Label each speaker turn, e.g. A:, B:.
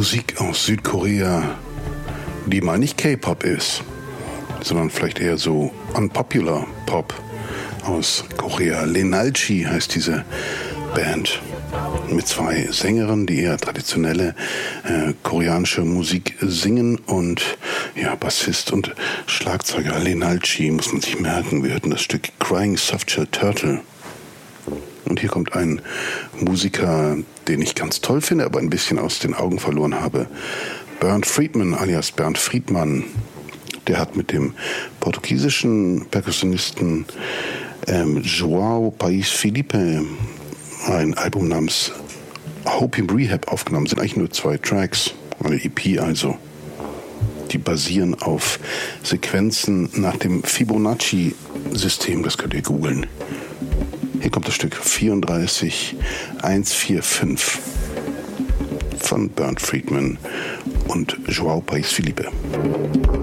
A: Musik aus Südkorea, die mal nicht K-Pop ist, sondern vielleicht eher so Unpopular Pop aus Korea. Lenalchi heißt diese Band mit zwei Sängerinnen, die eher traditionelle koreanische Musik singen und ja, Bassist und Schlagzeuger Lenalchi, muss man sich merken. Wir hörten das Stück Crying Softshell Turtle. Und hier kommt ein Musiker, den ich ganz toll finde, aber ein bisschen aus den Augen verloren habe. Bernd Friedman alias Bernd Friedmann. Der hat mit dem portugiesischen Perkussionisten João País Felipe ein Album namens Hope in Rehab aufgenommen. Sind eigentlich nur 2 Tracks, eine EP also. Die basieren auf Sequenzen nach dem Fibonacci-System, das könnt ihr googeln. Hier kommt das Stück 34145 von Bernd Friedman und João País Felipe.